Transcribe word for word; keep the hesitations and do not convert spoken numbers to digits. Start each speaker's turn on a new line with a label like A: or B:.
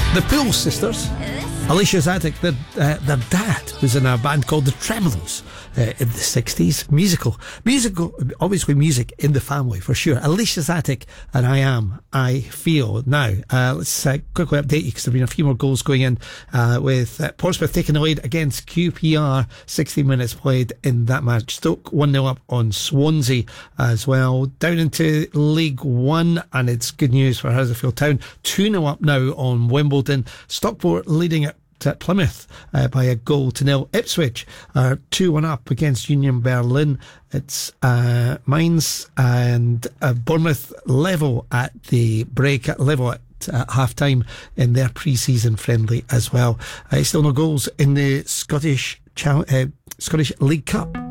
A: The Pool Sisters, Alicia Zadig, their, uh, their dad was in a band called the Tremolos uh, in the sixties. Musical, musical, obviously music in the family for sure. Alicia Zadig and I Am, I Feel. Now, uh, let's uh, quickly update you because there have been a few more goals going in uh, with uh, Portsmouth taking the lead against Q P R. sixty minutes played in that match. Stoke one nil up on Swansea as well. Down into League One, and it's good news for Huddersfield Town. two nil up now on Wimbledon. Stockport leading it at Plymouth uh, by a goal to nil. Ipswich are two one up against Union Berlin. It's uh, Mainz and uh, Bournemouth level at the break, at level at uh, half time in their pre-season friendly as well. Uh, still no goals in the Scottish Chal- uh, Scottish League Cup.